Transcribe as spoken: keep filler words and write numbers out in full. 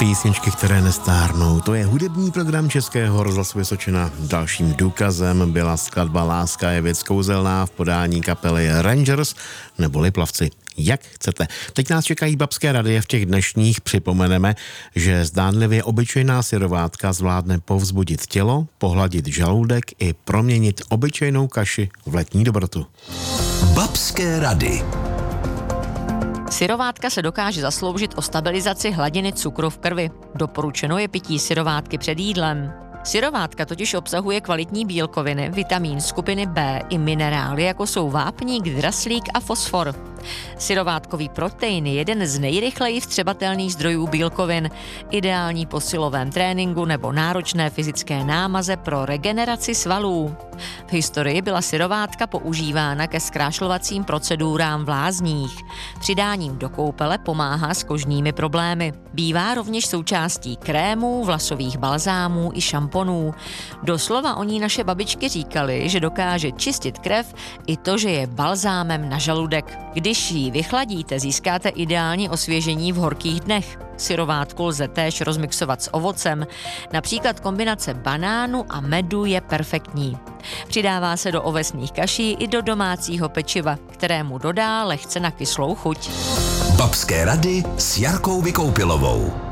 Písničky, které nestárnou. To je hudební program Českého rozhlasu Vysočina. Dalším důkazem byla skladba Láska je věc kouzelná v podání kapely Rangers neboli Plavci. Jak chcete. Teď nás čekají babské rady v těch dnešních. Připomeneme, že zdánlivě obyčejná syrovátka zvládne povzbudit tělo, pohladit žaludek i proměnit obyčejnou kaši v letní dobrotu. Babské rady. Syrovátka se dokáže zasloužit o stabilizaci hladiny cukru v krvi. Doporučeno je pití syrovátky před jídlem. Syrovátka totiž obsahuje kvalitní bílkoviny, vitamín skupiny B i minerály, jako jsou vápník, draslík a fosfor. Syrovátkový protein je jeden z nejrychleji vstřebatelných zdrojů bílkovin, ideální po silovém tréninku nebo náročné fyzické námaze pro regeneraci svalů. V historii byla syrovátka používána ke zkrášlovacím procedurám v lázních. Přidáním do koupele pomáhá s kožními problémy. Bývá rovněž součástí krémů, vlasových balzámů i šamponů. Doslova o ní naše babičky říkaly, že dokáže čistit krev i to, že je balzámem na žaludek. Když ji vychladíte, získáte ideální osvěžení v horkých dnech. Syrovátku lze též rozmixovat s ovocem. Například kombinace banánu a medu je perfektní. Přidává se do ovesných kaší i do domácího pečiva, kterému dodá lehce nakyslou chuť. Babské rady s Jarkou Vykoupilovou.